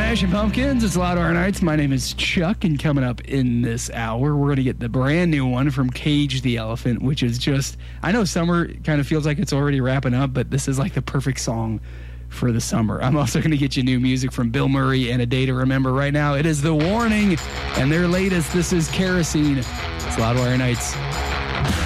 Smashing Pumpkins, it's Loudwire Nights. My name is Chuck, and coming up in this hour, we're going to get the brand new one from Cage the Elephant, which is just, I know summer kind of feels like it's already wrapping up, but this is like the perfect song for the summer. I'm also going to get you new music from Bill Murray and A Day to Remember. Right now, it is The Warning, and their latest, this is Kerosene. It's Loudwire Nights.